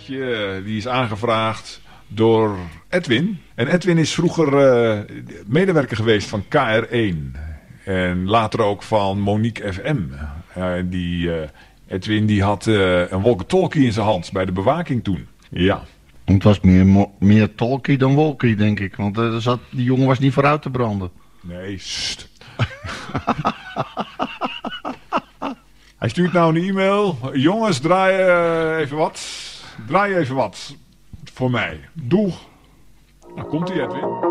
plaatje die is aangevraagd door Edwin. En Edwin is vroeger medewerker geweest van KR1. En later ook van Monique FM. Edwin die had een walkie-talkie in zijn hand bij de bewaking toen. Ja. Het was meer talkie dan walkie, denk ik. Want die jongen was niet vooruit te branden. Nee, sst. Hij stuurt nou een e-mail. Jongens, draai even wat. Draai even wat. Voor mij. Doeg. Nou komt ie, Edwin.